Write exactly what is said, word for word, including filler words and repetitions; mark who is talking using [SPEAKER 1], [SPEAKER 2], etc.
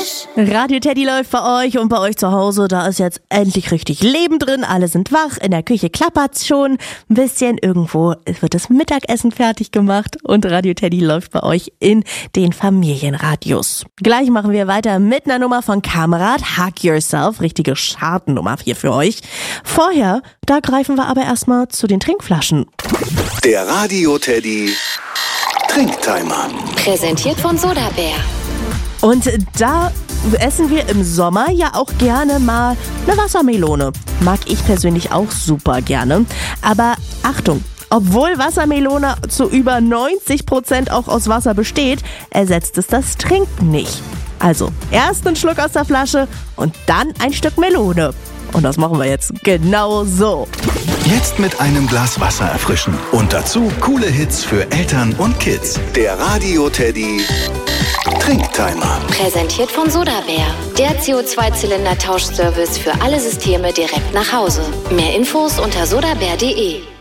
[SPEAKER 1] Frisch.
[SPEAKER 2] Radio Teddy läuft bei euch und bei euch zu Hause, da ist jetzt endlich richtig Leben drin. Alle sind wach, in der Küche klappert's schon ein bisschen. Irgendwo wird das Mittagessen fertig gemacht und Radio Teddy läuft bei euch in den Familienradios. Gleich machen wir weiter mit einer Nummer von Kamerad, Hug Yourself, richtige Chartennummer hier für euch. Vorher, da greifen wir aber erstmal zu den Trinkflaschen.
[SPEAKER 3] Der Radio Teddy Trinktimer.
[SPEAKER 1] Präsentiert von Sodabär.
[SPEAKER 2] Und da essen wir im Sommer ja auch gerne mal eine Wassermelone. Mag ich persönlich auch super gerne. Aber Achtung, obwohl Wassermelone zu über neunzig Prozent auch aus Wasser besteht, ersetzt es das Trinken nicht. Also erst einen Schluck aus der Flasche und dann ein Stück Melone. Und das machen wir jetzt genau so.
[SPEAKER 3] Jetzt mit einem Glas Wasser erfrischen. Und dazu coole Hits für Eltern und Kids. Der Radio Teddy Trinktimer.
[SPEAKER 1] Präsentiert von Sodabär. Der C O zwei Zylinder Tauschservice für alle Systeme direkt nach Hause. Mehr Infos unter sodabär punkt de.